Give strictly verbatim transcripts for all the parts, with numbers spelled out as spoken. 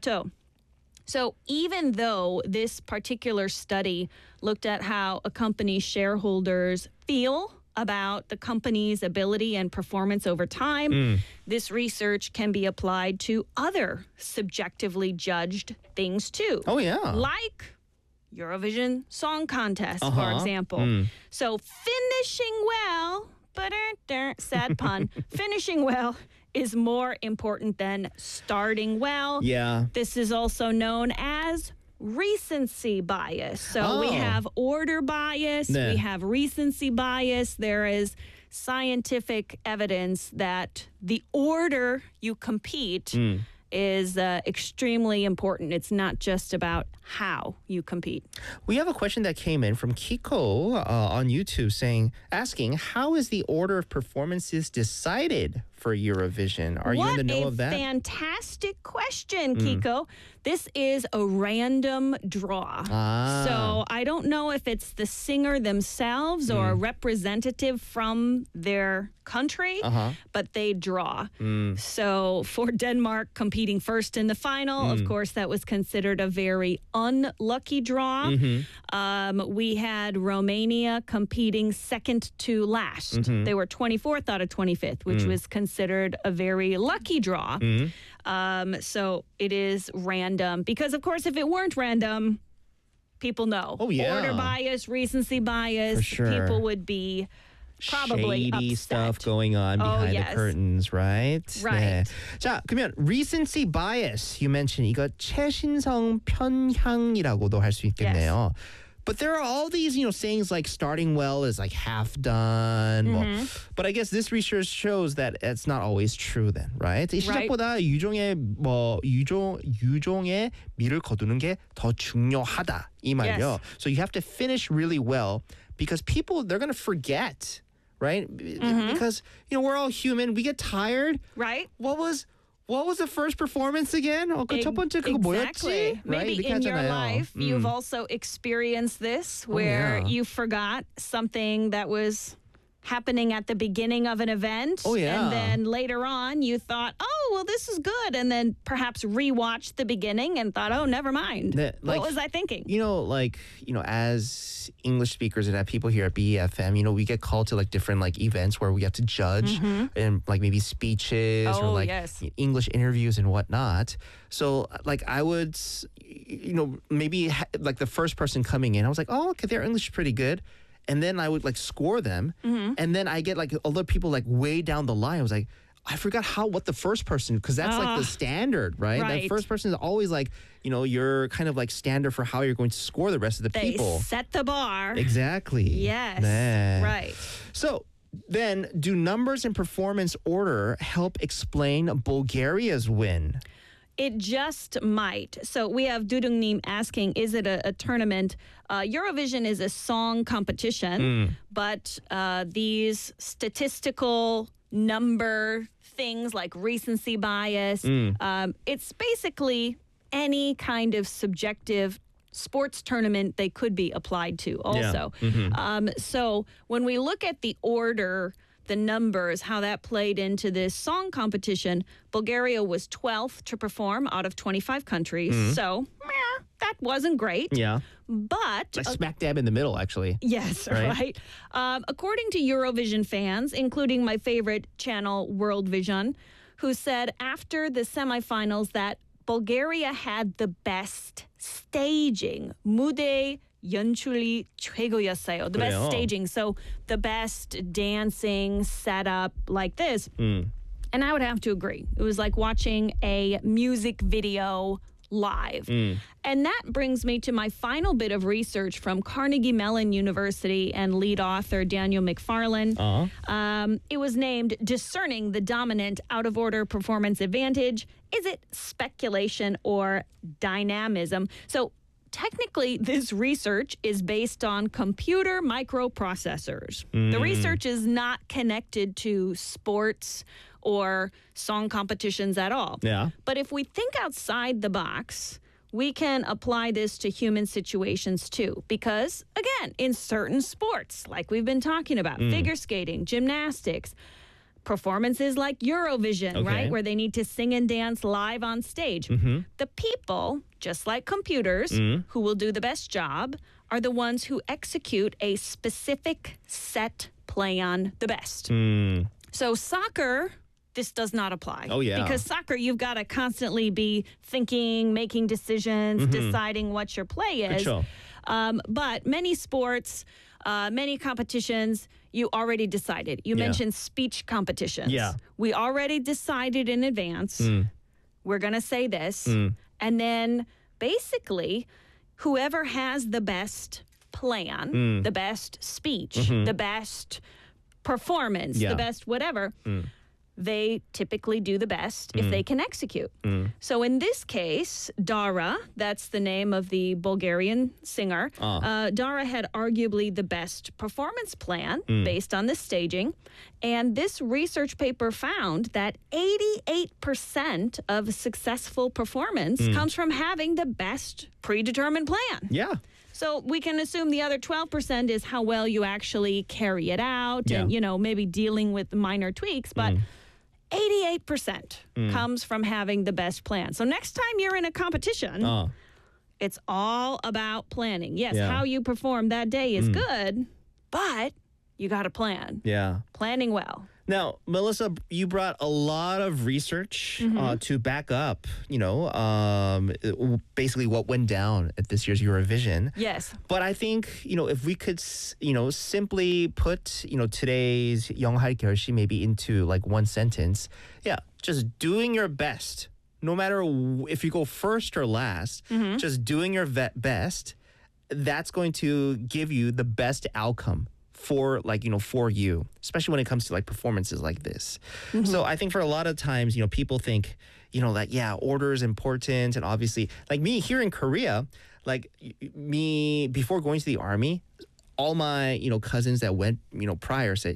plateau. So even though this particular study looked at how a company's shareholders feel about the company's ability and performance over time, mm. this research can be applied to other subjectively judged things too. Oh, yeah. Like Eurovision Song Contest, uh-huh. for example. Mm. So finishing well, but sad pun, finishing well is more important than starting well. Yeah. This is also known as recency bias. So oh. we have order bias, 네. we have recency bias. There is scientific evidence that the order you compete mm. is uh, extremely important. It's not just about how you compete. We have a question that came in from Kiko uh, on YouTube saying, asking, how is the order of performances decided for Eurovision? Are what you in the know a of that? Fantastic question, Mm. Kiko. This is a random draw. Ah. So I don't know if it's the singer themselves or a Mm. representative from their country, uh-huh. but they draw. Mm. So for Denmark competing first in the final, Mm. of course, that was considered a very unlucky draw. Mm-hmm. Um, we had Romania competing second to last. Mm-hmm. They were twenty-fourth out of twenty-fifth, which Mm. was considered a very lucky draw. Mm. Um, so it is random because, of course, if it weren't random, people know. Oh, yeah. Order bias, recency bias. For sure. People would be probably shady upset. stuff going on Oh, behind yes. the curtains, right? Right. 네. 자, 그러면 recency bias, you mentioned 이거 최신성 편향이라고도 할 수 있겠네요. Yes. But there are all these, you know, sayings like starting well is like half done. Mm-hmm. Well, but I guess this research shows that it's not always true then, right? 이 시작보다 right. 유종의 뭐 유종 유종의 미를 거두는 게 더 중요하다 이 말이요. Yes. So you have to finish really well because people they're going to forget, right? Mm-hmm. Because you know we're all human. We get tired. Right. What was What was the first performance again? 어, 그 첫 번째 그거 exactly. 뭐였지? Maybe right? in your 하잖아요. life, 음. you've also experienced this where oh, yeah. you forgot something that was happening at the beginning of an event. Oh, yeah. And then later on, you thought, oh, well, this is good. And then perhaps rewatched the beginning and thought, oh, never mind. The, like, what was I thinking? You know, like, you know, as English speakers and people here at B E F M, you know, we get called to like different like events where we have to judge mm-hmm. and like maybe speeches oh, or like yes. English interviews and whatnot. So like I would, you know, maybe ha- like the first person coming in, I was like, oh, okay, their English is pretty good. And then I would like score them. Mm-hmm. And then I get like other people like way down the line. I was like, I forgot how, what the first person, because that's uh, like the standard, right? right? That first person is always like, you know, you're kind of like standard for how you're going to score the rest of the they people. Set the bar. Exactly. Yes. 네. Right. So then do numbers and performance order help explain Bulgaria's win? It just might. So we have Dudungnim asking, is it a, a tournament? Uh, Eurovision is a song competition, mm. but uh, these statistical number things like recency bias, mm. um, it's basically any kind of subjective sports tournament they could be applied to also. Yeah. Mm-hmm. Um, so when we look at the order, the numbers, how that played into this song competition, Bulgaria was twelfth to perform out of twenty-five countries. Mm-hmm. So, meh, that wasn't great. Yeah. But... Like smack dab in the middle, actually. Yes, right. right. Um, according to Eurovision fans, including my favorite channel, World Vision, who said after the semifinals that Bulgaria had the best staging. 무대 연출이 최고였어요. The best 그래요. staging. So the best dancing setup like this. Mm. And I would have to agree. It was like watching a music video live. Mm. And that brings me to my final bit of research from Carnegie Mellon University and lead author Daniel McFarlane. Uh-huh. Um, it was named Discerning the Dominant Out-of-Order Performance Advantage. Is it speculation or dynamism? So technically, this research is based on computer microprocessors. Mm. The research is not connected to sports or song competitions at all. Yeah. But if we think outside the box, we can apply this to human situations too. Because, again, in certain sports, like we've been talking about, Mm. figure skating, gymnastics, performances like Eurovision, Okay. right? Where they need to sing and dance live on stage. Mm-hmm. The people, just like computers, Mm. who will do the best job are the ones who execute a specific set plan the best. Mm. So soccer, this does not apply. Oh, yeah. Because soccer, you've got to constantly be thinking, making decisions, deciding what your play is. 그쵸. Um, but many sports, uh, many competitions, you already decided. You Yeah. mentioned speech competitions. Yeah. We already decided in advance. We're going to say this. And then basically, whoever has the best plan, the best speech, the best performance, Yeah. the best whatever, they typically do the best if they can execute. So in this case, Dara, that's the name of the Bulgarian singer, uh, Dara had arguably the best performance plan based on the staging. And this research paper found that eighty-eight percent of successful performance comes from having the best predetermined plan. Yeah. So we can assume the other twelve percent is how well you actually carry it out Yeah. and, you know, maybe dealing with minor tweaks. But eighty-eight percent comes from having the best plan. So next time you're in a competition, Uh, it's all about planning. Yes, Yeah. how you perform that day is good, but you got to plan. yeah. Planning well. Now, Melissa, you brought a lot of research Mm-hmm. uh, to back up, you know, um, basically what went down at this year's Eurovision. Yes. But I think, you know, if we could, s- you know, simply put, you know, today's 영할 결심 maybe into like one sentence. Yeah, just doing your best, no matter w- if you go first or last, just doing your ve- best, that's going to give you the best outcome for like, you know, for you, especially when it comes to like performances like this. So I think for a lot of times, you know, people think, you know, like, yeah, order is important. And obviously, like me here in Korea, like y- y- me before going to the army, all my, you know, cousins that went, you know, prior said,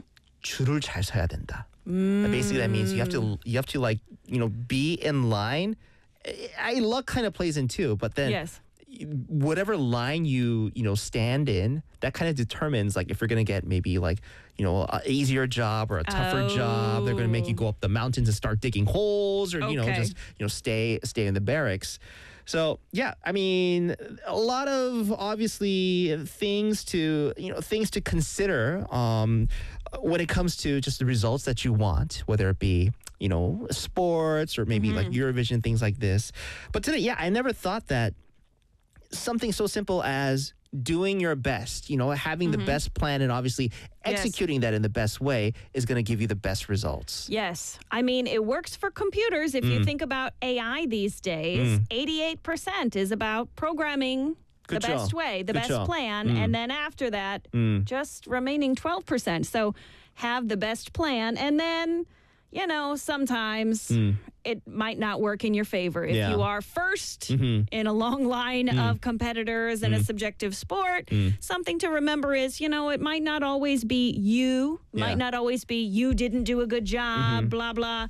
줄을 잘 서야 된다. And basically that means you have to, you have to like, you know, be in line. I, luck kind of plays in too, but then Yes. whatever line you you know stand in, that kind of determines like if you're gonna get maybe like you know an easier job or a tougher job. They're gonna make you go up the mountains and start digging holes, or you know Okay. just you know stay stay in the barracks. So yeah, I mean a lot of obviously things to you know things to consider um, when it comes to just the results that you want, whether it be you know sports or maybe like Eurovision, things like this. But today, yeah, I never thought that something so simple as doing your best, you know, having the best plan and obviously executing that in the best way is going to give you the best results. Yes. I mean, it works for computers. If you Mm. think about A I these days, eighty-eight percent is about programming the 그쵸. best way, the best 그쵸. plan. Mm. And then after that, just remaining twelve percent. So have the best plan. And then, you know, sometimes it might not work in your favor. If Yeah. you are 1st in a long line of competitors in a subjective sport, something to remember is, you know, it might not always be you, Yeah. might not always be you didn't do a good job, blah, blah.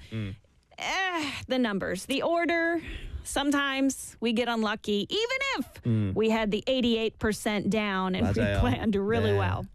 Eh, the numbers, the order. Sometimes we get unlucky, even if we had the eighty-eight percent down and we 맞아요. planned really 네. well.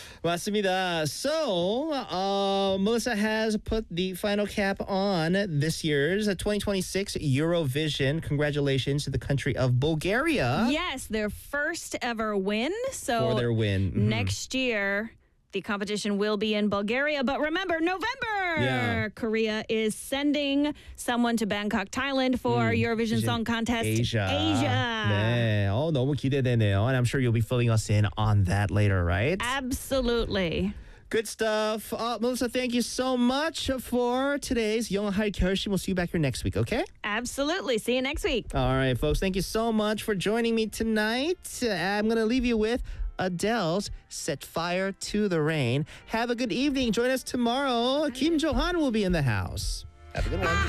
맞습니다. So, uh, Melissa has put the final cap on this year's twenty twenty-six Eurovision. Congratulations to the country of Bulgaria Yes, their first ever win. So for their win. Mhm. next year, the competition will be in Bulgaria. But remember, November, Yeah. Korea is sending someone to Bangkok, Thailand for Eurovision Song Contest Asia. Asia. 네. 어, 너무 기대되네요. And I'm sure you'll be filling us in on that later, right? Absolutely. Good stuff. Uh, Melissa, thank you so much for today's 영할 결심. We'll see you back here next week, okay? Absolutely. See you next week. All right, folks. Thank you so much for joining me tonight. Uh, I'm going to leave you with Adele's Set Fire to the Rain. Have a good evening. Join us tomorrow. Kim Jo-han will be in the house. Have a good one.